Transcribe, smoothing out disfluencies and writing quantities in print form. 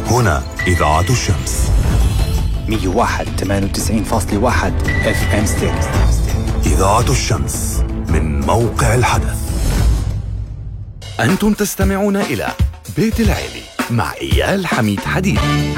هنا إذاعة الشمس 101.98.1 FM ستيريو. إذاعة الشمس من موقع الحدث. أنتم تستمعون إلى بيت العيلي مع إيال حميد حديد.